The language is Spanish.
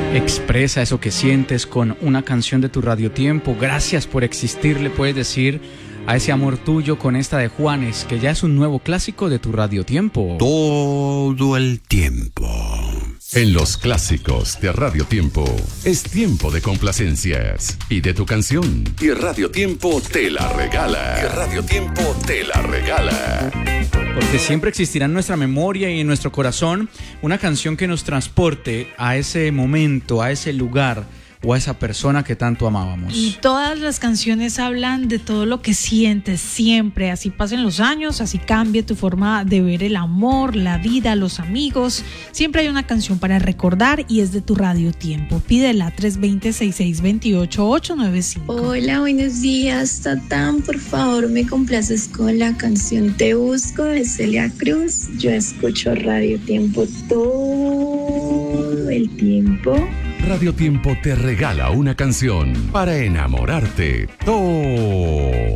Expresa eso que sientes con una canción de tu radiotiempo. Gracias por existir, le puedes decir a ese amor tuyo con esta de Juanes, que ya es un nuevo clásico de tu radiotiempo. Todo el tiempo. En los clásicos de Radio Tiempo es tiempo de complacencias y de tu canción. Y Radio Tiempo te la regala. Porque siempre existirá en nuestra memoria y en nuestro corazón una canción que nos transporte a ese momento, a ese lugar o a esa persona que tanto amábamos. Y todas las canciones hablan de todo lo que sientes siempre, así pasen los años, así cambie tu forma de ver el amor, la vida, los amigos. Siempre hay una canción para recordar y es de tu radiotiempo. Pídela 320-6628-895. Hola, buenos días, Tatán. Por favor, me complaces con la canción Te Busco de Celia Cruz. Yo escucho Radio Tiempo todo el tiempo. Radio Tiempo te regala una canción para enamorarte todo